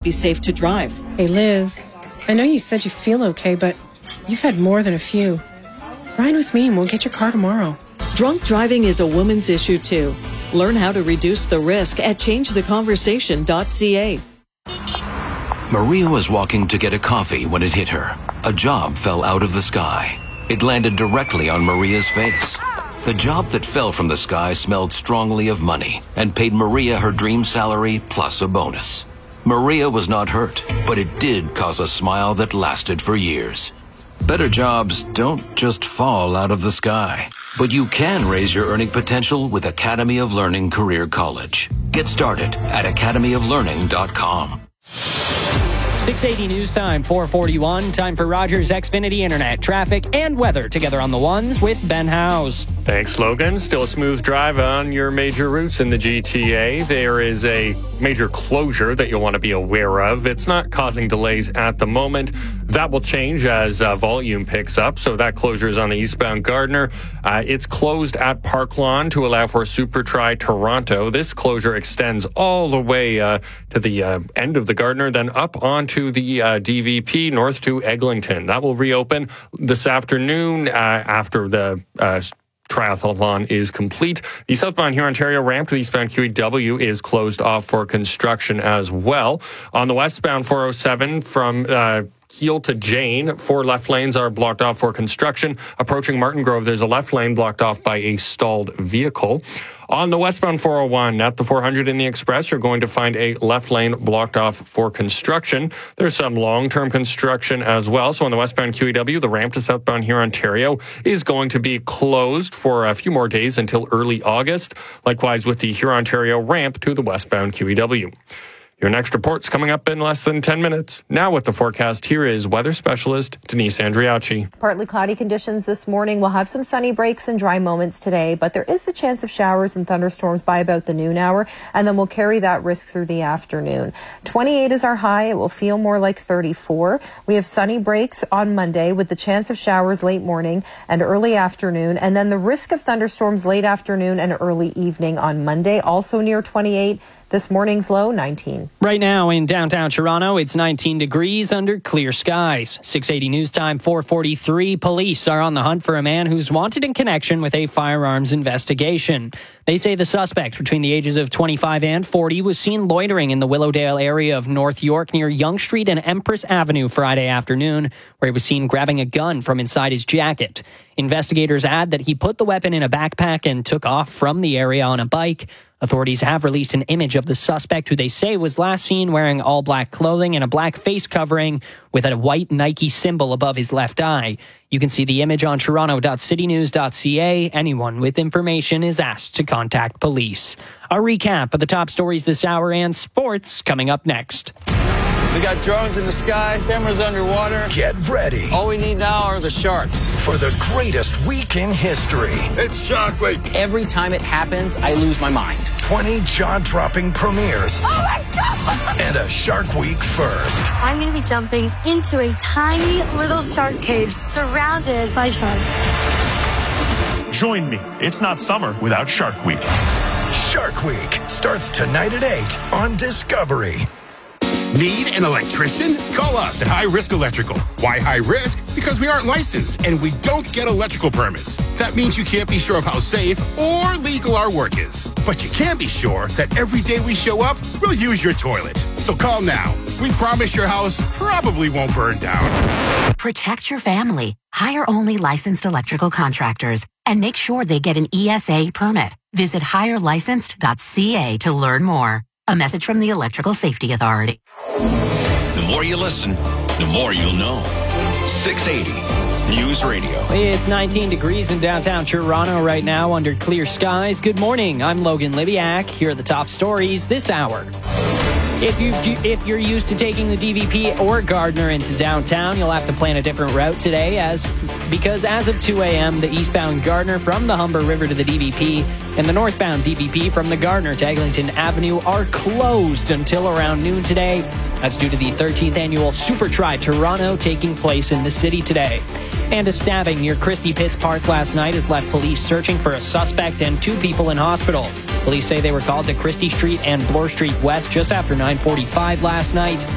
be safe to drive. Hey, Liz, I know you said you feel okay, but you've had more than a few. Ride with me and we'll get your car tomorrow. Drunk driving is a woman's issue, too. Learn how to reduce the risk at changetheconversation.ca. Maria was walking to get a coffee when it hit her. A job fell out of the sky. It landed directly on Maria's face. The job that fell from the sky smelled strongly of money and paid Maria her dream salary plus a bonus. Maria was not hurt, but it did cause a smile that lasted for years. Better jobs don't just fall out of the sky, but you can raise your earning potential with Academy of Learning Career College. Get started at academyoflearning.com. 680 news time, 441. Time for Rogers Xfinity Internet, traffic, and weather together on the ones with Ben Howes. Thanks, Logan. Still a smooth drive on your major routes in the GTA. There is a major closure that you'll want to be aware of. It's not causing delays at the moment. That will change as volume picks up. So that closure is on the eastbound Gardiner. It's closed at Park Lawn to allow for Super Tri Toronto. This closure extends all the way to the end of the Gardiner, then up onto the DVP north to Eglinton. That will reopen this afternoon after the triathlon is complete. The southbound Hurontario ramp to the eastbound QEW is closed off for construction as well. On the westbound 407 from Keele to Jane, 4 left lanes are blocked off for construction. Approaching Martin Grove, there's a left lane blocked off by a stalled vehicle. On the westbound 401 at the 400 in the Express, you're going to find a left lane blocked off for construction. There's some long-term construction as well. So on the westbound QEW, the ramp to southbound Hurontario is going to be closed for a few more days until early August. Likewise with the Hurontario ramp to the westbound QEW. Your next report's coming up in less than 10 minutes. Now with the forecast, here is weather specialist Denise Andriacci. Partly cloudy conditions this morning. We'll have some sunny breaks and dry moments today, but there is the chance of showers and thunderstorms by about the noon hour, and then we'll carry that risk through the afternoon. 28 is our high. It will feel more like 34. We have sunny breaks on Monday with the chance of showers late morning and early afternoon, and then the risk of thunderstorms late afternoon and early evening on Monday, also near 28. This morning's low, 19. Right now in downtown Toronto, it's 19 degrees under clear skies. 680 news time, 443. Police are on the hunt for a man who's wanted in connection with a firearms investigation. They say the suspect, between the ages of 25 and 40, was seen loitering in the Willowdale area of North York near Yonge Street and Empress Avenue Friday afternoon, where he was seen grabbing a gun from inside his jacket. Investigators add that he put the weapon in a backpack and took off from the area on a bike. Authorities have released an image of the suspect, who they say was last seen wearing all black clothing and a black face covering with a white Nike symbol above his left eye. You can see the image on toronto.citynews.ca. Anyone with information is asked to contact police. A recap of the top stories this hour and sports coming up next. We got drones in the sky, cameras underwater. Get ready. All we need now are the sharks. For the greatest week in history. It's Shark Week. Every time it happens, I lose my mind. 20 jaw-dropping premieres. Oh my God! And a Shark Week first. I'm going to be jumping into a tiny little shark cage surrounded by sharks. Join me. It's not summer without Shark Week. Shark Week starts tonight at 8 on Discovery. Need an electrician? Call us at High Risk Electrical. Why high risk? Because we aren't licensed and we don't get electrical permits. That means you can't be sure of how safe or legal our work is. But you can be sure that every day we show up, we'll use your toilet. So call now. We promise your house probably won't burn down. Protect your family. Hire only licensed electrical contractors and make sure they get an ESA permit. Visit hirelicensed.ca to learn more. A message from the Electrical Safety Authority. The more you listen, the more you'll know. 680 News Radio. It's 19 degrees in downtown Toronto right now under clear skies. Good morning. I'm Logan Liviak. Here are the top stories this hour. If you're used to taking the DVP or Gardiner into downtown, you'll have to plan a different route today because as of 2 a.m., the eastbound Gardiner from the Humber River to the DVP and the northbound DVP from the Gardiner to Eglinton Avenue are closed until around noon today. That's due to the 13th annual Super Tri Toronto taking place in the city today. And a stabbing near Christie Pitts Park last night has left police searching for a suspect and 2 people in hospital. Police say they were called to Christie Street and Bloor Street West just after 9:45 last night.